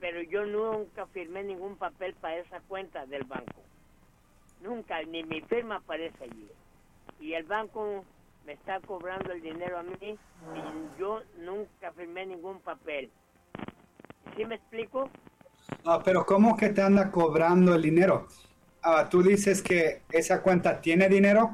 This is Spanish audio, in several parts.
pero yo nunca firmé ningún papel para esa cuenta del banco. Nunca, ni mi firma aparece allí. Y el banco me está cobrando el dinero a mí y yo nunca firmé ningún papel. ¿Sí me explico? Pero ¿cómo que te anda cobrando el dinero? ¿Tú dices que esa cuenta tiene dinero?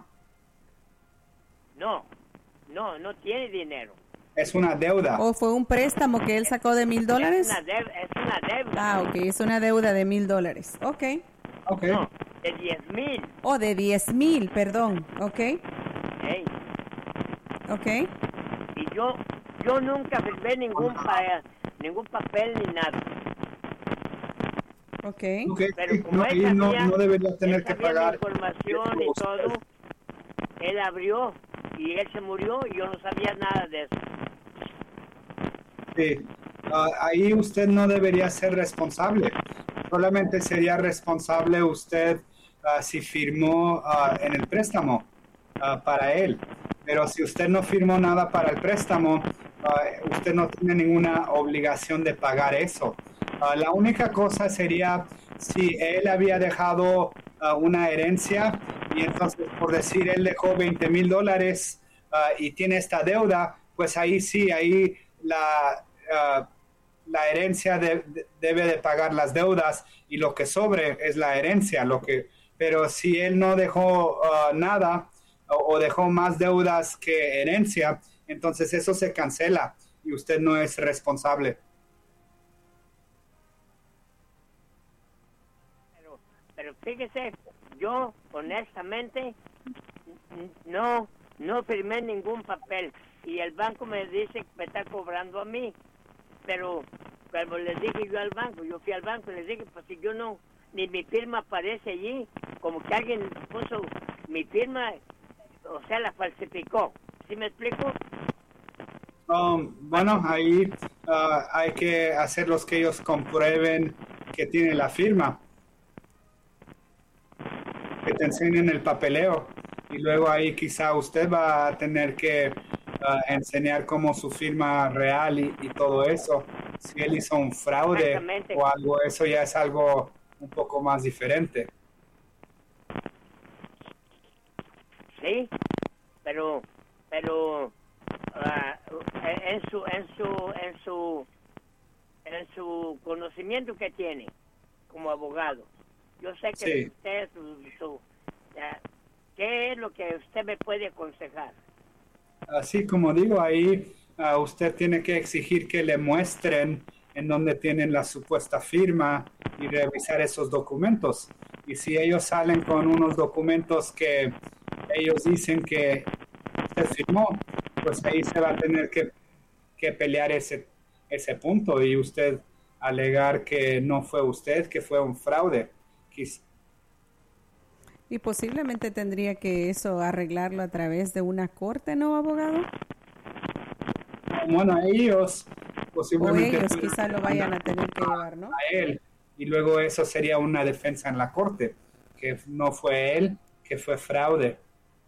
No tiene dinero. Es una deuda. ¿O fue un préstamo que él sacó de $1,000? Es una deuda. Ah, ok, es una deuda de $1,000. Ok. No, de 10,000. Oh, de 10,000, perdón. Ok. Hey. Ok. Y yo nunca firmé ningún papel ni nada. Ok. Pero como él no debería tener que sabía pagar la información y todo, él abrió y él se murió y yo no sabía nada de eso. Sí. Ahí usted no debería ser responsable. Solamente sería responsable usted si firmó en el préstamo para él. Pero si usted no firmó nada para el préstamo, usted no tiene ninguna obligación de pagar eso. La única cosa sería si él había dejado una herencia y entonces, por decir, él dejó $20,000 y tiene esta deuda, pues ahí sí, ahí la herencia debe de pagar las deudas y lo que sobre es la herencia. Pero si él no dejó nada o dejó más deudas que herencia, entonces eso se cancela y usted no es responsable. Pero fíjese, yo honestamente no firmé ningún papel y el banco me dice que me está cobrando a mí. Pero cuando les dije yo al banco, yo fui al banco y les dije, pues si yo no, ni mi firma aparece allí, como que alguien puso mi firma, o sea, la falsificó. ¿Sí me explico? Bueno, ahí hay que hacerlos que ellos comprueben que tiene la firma, que te enseñen el papeleo y luego ahí quizá usted va a tener que enseñar como su firma real y todo eso. Si él hizo un fraude o algo, eso ya es algo un poco más diferente. Sí, pero en su conocimiento que tiene como abogado, yo sé que sí. usted ¿qué es lo que usted me puede aconsejar? Así como digo, ahí usted tiene que exigir que le muestren en dónde tienen la supuesta firma y revisar esos documentos. Y si ellos salen con unos documentos que ellos dicen que usted firmó, pues ahí se va a tener que pelear ese punto y usted alegar que no fue usted, que fue un fraude. Y posiblemente tendría que eso arreglarlo a través de una corte, ¿no, abogado? Bueno, ellos posiblemente... O ellos quizás lo vayan a tener que llevar, ¿no? A él. Y luego eso sería una defensa en la corte, que no fue él, que fue fraude.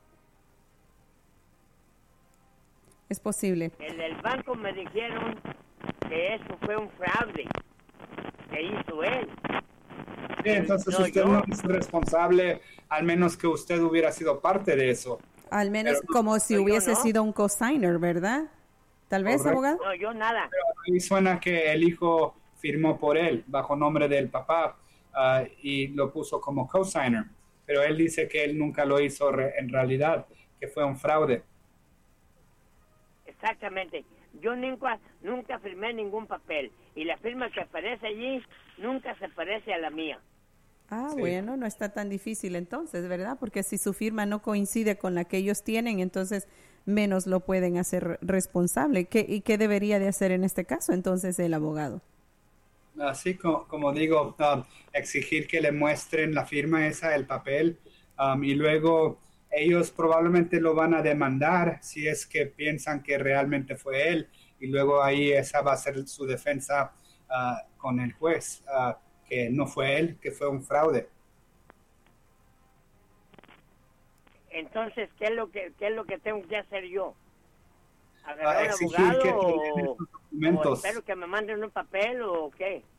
Es posible. En el banco me dijeron que eso fue un fraude que hizo él. Sí, entonces usted no es responsable, al menos que usted hubiera sido parte de eso. Al menos como si hubiese sido un cosigner, ¿verdad? Tal vez, correcto. Abogado. No, yo nada. Pero ahí suena que el hijo firmó por él, bajo nombre del papá, y lo puso como cosigner. Pero él dice que él nunca lo hizo en realidad, que fue un fraude. Exactamente. Yo nunca firmé ningún papel. Y la firma que aparece allí nunca se parece a la mía. Ah, sí. Bueno, no está tan difícil entonces, ¿verdad? Porque si su firma no coincide con la que ellos tienen, entonces menos lo pueden hacer responsable. ¿Y qué debería de hacer en este caso entonces el abogado? Así como digo, exigir que le muestren la firma esa, el papel, y luego ellos probablemente lo van a demandar si es que piensan que realmente fue él, y luego ahí esa va a ser su defensa con el juez, que no fue él, que fue un fraude. Entonces, ¿qué es lo que tengo que hacer yo? ¿Agarrar un Exigir abogado que te den esos documentos. o espero que me manden un papel o qué?